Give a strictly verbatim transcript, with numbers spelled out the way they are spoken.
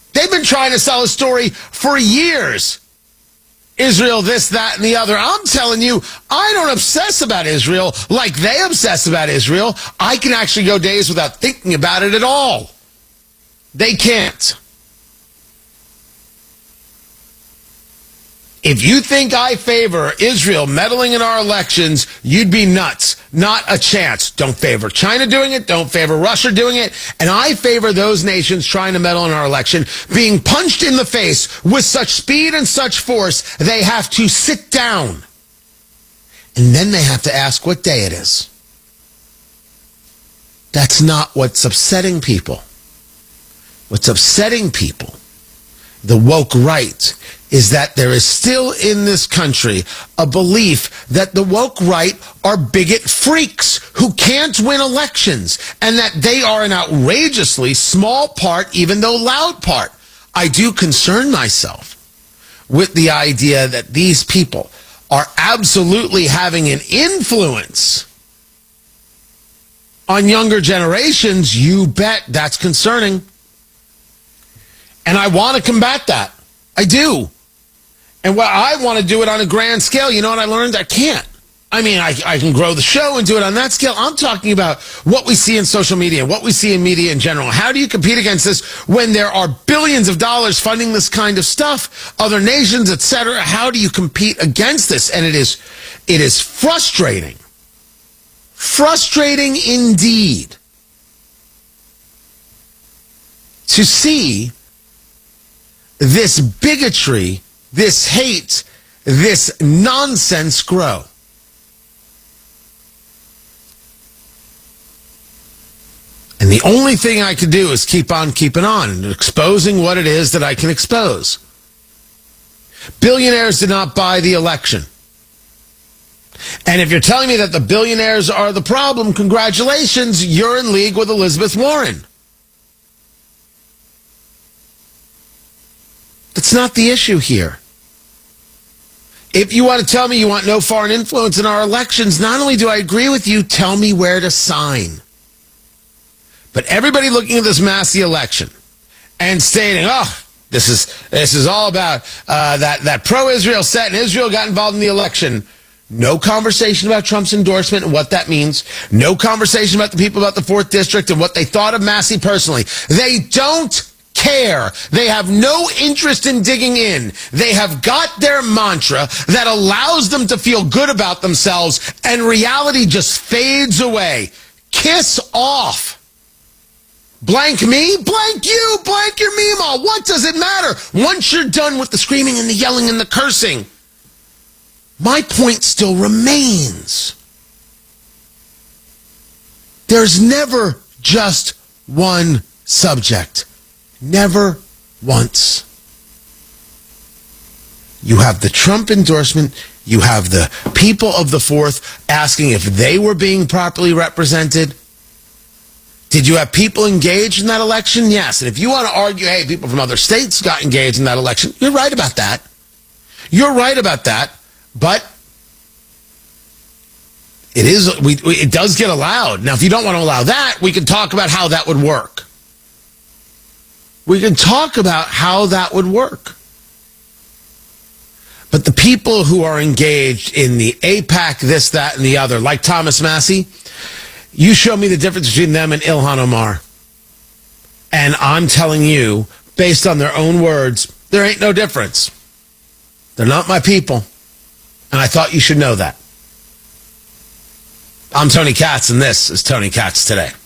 They've been trying to sell a story for years. Israel, this, that, and the other. I'm telling you, I don't obsess about Israel like they obsess about Israel. I can actually go days without thinking about it at all. They can't. If you think I favor Israel meddling in our elections, you'd be nuts. Not a chance. Don't favor China doing it. Don't favor Russia doing it. And I favor those nations trying to meddle in our election being punched in the face with such speed and such force, they have to sit down. And then they have to ask what day it is. That's not what's upsetting people. What's upsetting people, the woke right, is that there is still in this country a belief that the woke right are bigot freaks who can't win elections and that they are an outrageously small part, even though loud part. I do concern myself with the idea that these people are absolutely having an influence on younger generations. You bet that's concerning. And I want to combat that. I do. And what I want to do it on a grand scale. You know what I learned? I can't. I mean, I, I can grow the show and do it on that scale. I'm talking about what we see in social media, what we see in media in general. How do you compete against this when there are billions of dollars funding this kind of stuff, other nations, et cetera? How do you compete against this? And it is, it is frustrating. Frustrating indeed to see this bigotry, this hate, this nonsense grow. And the only thing I can do is keep on keeping on and exposing what it is that I can expose. Billionaires did not buy the election. And if you're telling me that the billionaires are the problem, congratulations, you're in league with Elizabeth Warren. That's not the issue here. If you want to tell me you want no foreign influence in our elections, not only do I agree with you, tell me where to sign. But everybody looking at this Massey election and stating, oh, this is this is all about uh, that, that pro-Israel set and Israel got involved in the election. No conversation about Trump's endorsement and what that means. No conversation about the people about the fourth District and what they thought of Massey personally. They don't care. They have no interest in digging in. They have got their mantra that allows them to feel good about themselves, and reality just fades away. Kiss off. Blank me, blank you, blank your Mima. What does it matter? Once you're done with the screaming and the yelling and the cursing, my point still remains. There's never just one subject. Never once. You have the Trump endorsement. You have the people of the fourth asking if they were being properly represented. Did you have people engaged in that election? Yes. And if you want to argue, hey, people from other states got engaged in that election, you're right about that. You're right about that. But it is, we, it does get allowed. Now, if you don't want to allow that, we can talk about how that would work. We can talk about how that would work. But the people who are engaged in the AIPAC, this, that, and the other, like Thomas Massey, you show me the difference between them and Ilhan Omar. And I'm telling you, based on their own words, there ain't no difference. They're not my people. And I thought you should know that. I'm Tony Katz, and this is Tony Katz Today.